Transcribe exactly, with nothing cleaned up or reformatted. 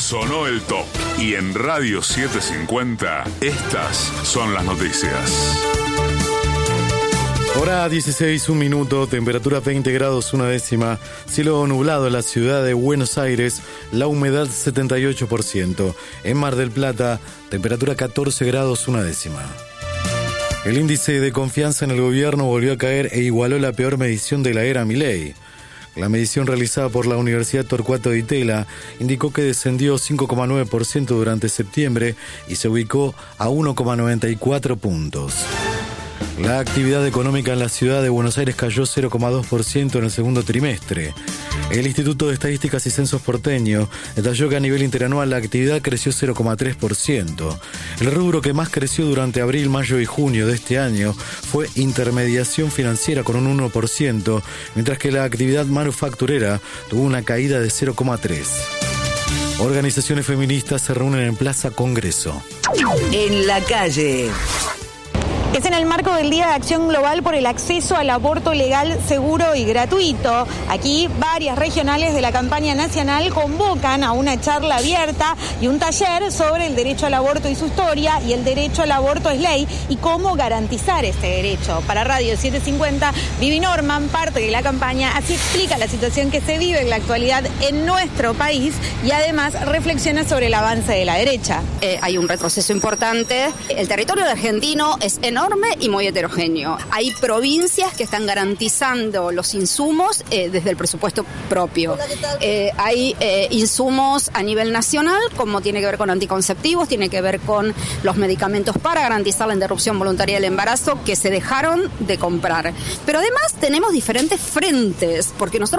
Sonó el top. Y en Radio setecientos cincuenta, estas son las noticias. Hora dieciséis, un minuto, temperatura veinte grados, una décima, cielo nublado en la ciudad de Buenos Aires, la humedad setenta y ocho por ciento. En Mar del Plata, temperatura catorce grados, una décima. El índice de confianza en el gobierno volvió a caer e igualó la peor medición de la era Milei. La medición realizada por la Universidad Torcuato Di Tella indicó que descendió cinco coma nueve por ciento durante septiembre y se ubicó a uno coma noventa y cuatro puntos. La actividad económica en la ciudad de Buenos Aires cayó cero coma dos por ciento en el segundo trimestre. El Instituto de Estadísticas y Censos porteño detalló que a nivel interanual la actividad creció cero coma tres por ciento. El rubro que más creció durante abril, mayo y junio de este año fue intermediación financiera con un uno por ciento, mientras que la actividad manufacturera tuvo una caída de cero coma tres por ciento. Organizaciones feministas se reúnen en Plaza Congreso. En la calle. Es en el marco del Día de Acción Global por el acceso al aborto legal, seguro y gratuito. Aquí varias regionales de la campaña nacional convocan a una charla abierta y un taller sobre el derecho al aborto y su historia, y el derecho al aborto es ley y cómo garantizar este derecho. Para Radio setecientos cincuenta, Vivi Norman, parte de la campaña, así explica la situación que se vive en la actualidad en nuestro país y además reflexiona sobre el avance de la derecha. Eh, hay un retroceso importante. El territorio argentino es enorme enorme y muy heterogéneo. Hay provincias que están garantizando los insumos eh, desde el presupuesto propio. Eh, hay eh, insumos a nivel nacional, como tiene que ver con anticonceptivos, tiene que ver con los medicamentos para garantizar la interrupción voluntaria del embarazo, que se dejaron de comprar. Pero además tenemos diferentes frentes, porque nosotros